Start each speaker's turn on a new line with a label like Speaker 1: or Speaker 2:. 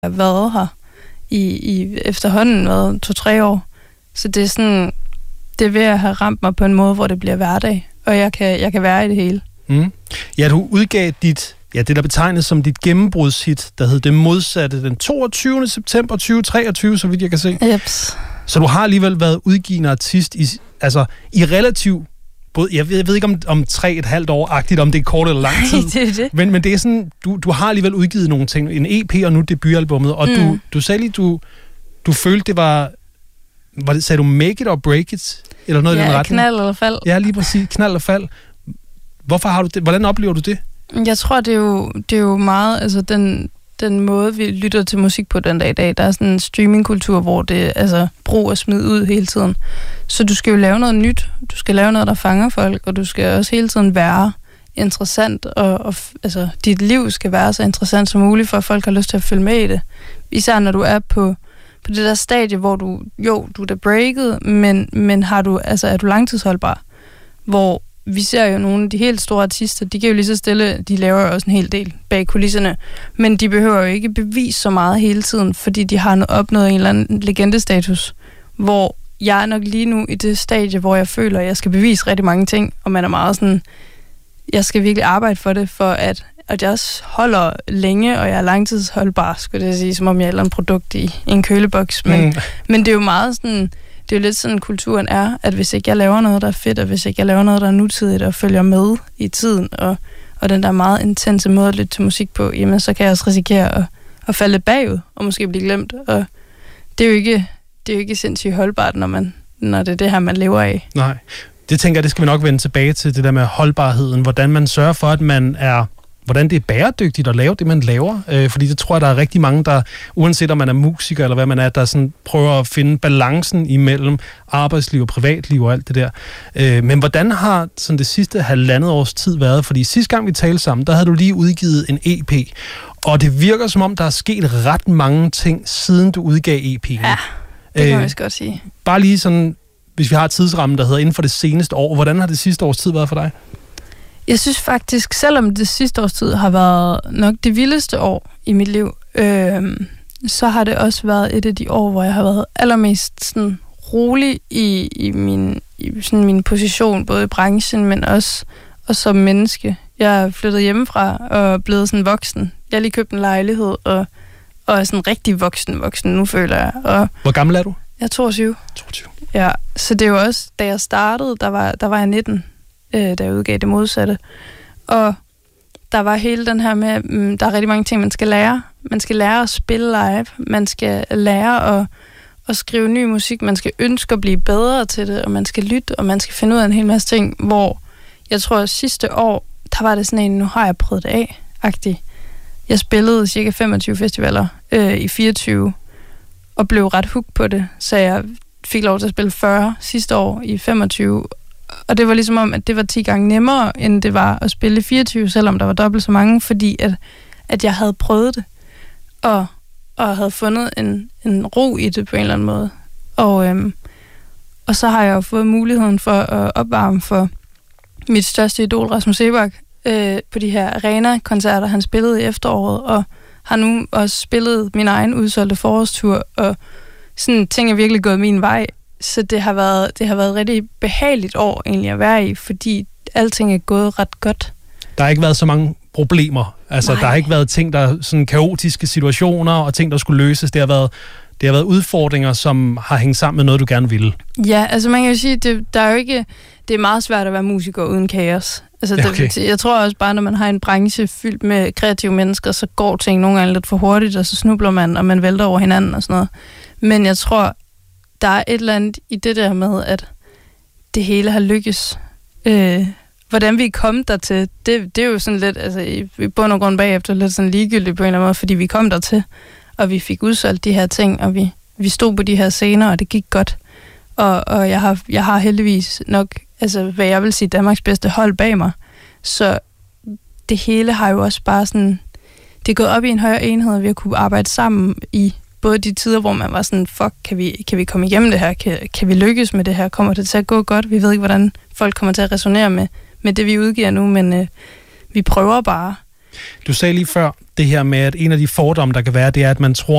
Speaker 1: har været her i efterhånden 2-3 år. Så det er sådan, det er ved at have ramt mig på en måde, hvor det bliver hverdag, og jeg kan være i det hele.
Speaker 2: Mm. Ja, du udgav det der betegnes som dit gennembrudshit, der hed Det Modsatte, den 22. september 2023, så vidt jeg kan se.
Speaker 1: Jeps.
Speaker 2: Så du har alligevel været udgivende artist i relativt, jeg ved ikke om 3,5 år-agtigt, om det er kort eller lang tid.
Speaker 1: Det er det.
Speaker 2: Men det er sådan, du har alligevel udgivet nogle ting, en EP og nu debutalbummet, og du sagde lige, du følte, det var sagde du make it or break it? Eller noget i den retning?
Speaker 1: Knald eller fald.
Speaker 2: Ja, lige præcis, knald eller fald. Hvorfor har du det? Hvordan oplever du det?
Speaker 1: Jeg tror, det er jo meget, altså den måde, vi lytter til musik på den dag i dag, der er sådan en streamingkultur, hvor det altså brug og smid ud hele tiden. Så du skal jo lave noget nyt, du skal lave noget, der fanger folk, og du skal også hele tiden være interessant, og altså dit liv skal være så interessant som muligt, for at folk har lyst til at følge med i det. Især når du er på det der stadie, hvor du er da breaket, men er du langtidsholdbar, hvor vi ser jo nogle af de helt store artister, de kan jo lige så stille, de laver jo også en hel del bag kulisserne, men de behøver jo ikke bevise så meget hele tiden, fordi de har opnået en eller anden legendestatus, hvor jeg er nok lige nu i det stadie, hvor jeg føler, at jeg skal bevise rigtig mange ting, og man er meget sådan, jeg skal virkelig arbejde for det, for at jeg også holder længe, og jeg er langtidsholdbar, skulle jeg sige, som om jeg er et produkt i en køleboks, men det er jo meget sådan, det er jo lidt sådan, kulturen er, at hvis ikke jeg laver noget, der er fedt, og hvis ikke jeg laver noget, der er nutidigt, og følger med i tiden, og den der meget intense måde at lytte til musik på, jamen så kan jeg også risikere at falde bagud, og måske blive glemt. Og det er jo ikke sindssygt holdbart, når det er det her, man lever af.
Speaker 2: Nej, det tænker jeg, det skal vi nok vende tilbage til, det der med holdbarheden, hvordan man sørger for, at man hvordan det er bæredygtigt at lave det, man laver. Fordi det tror jeg, der er rigtig mange, der, uanset om man er musiker eller hvad man er, der sådan prøver at finde balancen imellem arbejdsliv og privatliv og alt det der. Men hvordan har sådan det sidste 1,5 års tid været? Fordi sidste gang vi talte sammen, der havde du lige udgivet en EP. Og det virker som om, der er sket ret mange ting, siden du udgav EP'en.
Speaker 1: Ja, det kan man også godt sige.
Speaker 2: Bare lige sådan, hvis vi har tidsrammen, der hedder inden for det seneste år. Hvordan har det sidste års tid været for dig?
Speaker 1: Jeg synes faktisk, selvom det sidste års tid har været nok det vildeste år i mit liv, så har det også været et af de år, hvor jeg har været allermest sådan rolig i min position, både i branchen, men også som menneske. Jeg er flyttet hjemmefra og blevet sådan voksen. Jeg har lige købt en lejlighed og er sådan rigtig voksen nu, føler jeg. Og
Speaker 2: hvor gammel er du?
Speaker 1: Jeg er 22.
Speaker 2: 22.
Speaker 1: Ja, så det er jo også, da jeg startede, der var jeg 19. Da jeg udgav Det Modsatte. Og der var hele den her med, der er rigtig mange ting, man skal lære. Man skal lære at spille live. Man skal lære at skrive ny musik. Man skal ønske at blive bedre til det, og man skal lytte, og man skal finde ud af en hel masse ting, hvor jeg tror, at sidste år, der var det sådan en, nu har jeg prøvet det af-agtig. Jeg spillede cirka 25 festivaler i 24, og blev ret hooked på det, så jeg fik lov til at spille 40 sidste år i 25. Og det var ligesom om, at det var 10 gange nemmere, end det var at spille 24, selvom der var dobbelt så mange, fordi at jeg havde prøvet det, og havde fundet en ro i det på en eller anden måde. Og så har jeg jo fået muligheden for at opvarme for mit største idol, Rasmus Seebach, på de her arena-koncerter, han spillede i efteråret, og har nu også spillet min egen udsolgte forårstur, og sådan ting er virkelig gået min vej. Så det har været et rigtig behageligt år egentlig at være i, fordi alting er gået ret godt.
Speaker 2: Der har ikke været så mange problemer. Altså, der har ikke været ting, der sådan kaotiske situationer og ting, der skulle løses. Det har været udfordringer, som har hængt sammen med noget, du gerne ville. Ja,
Speaker 1: altså man kan jo sige, det er meget svært at være musiker uden kaos. Altså, ja, okay. Jeg tror også bare, når man har en branche fyldt med kreative mennesker, så går ting nogle gange lidt for hurtigt, og så snubler man, og man vælter over hinanden og sådan noget. Men jeg tror, der er et eller andet i det der med, at det hele har lykkes. Hvordan vi er kommet dertil, det er jo sådan lidt, altså i bund og grund bagefter, lidt sådan ligegyldigt på en eller anden måde, fordi vi kom dertil, og vi fik udsolgt de her ting, og vi stod på de her scener, og det gik godt. Og jeg har heldigvis nok, altså hvad jeg vil sige, Danmarks bedste hold bag mig. Så det hele har jo også bare sådan, det er gået op i en højere enhed, og vi har kunne arbejde sammen i både de tider, hvor man var sådan, fuck, kan vi komme igennem det her? Kan vi lykkes med det her? Kommer det til at gå godt? Vi ved ikke, hvordan folk kommer til at resonere med det, vi udgiver nu, men vi prøver bare.
Speaker 2: Du sagde lige før det her med, at en af de fordomme, der kan være, det er, at man tror,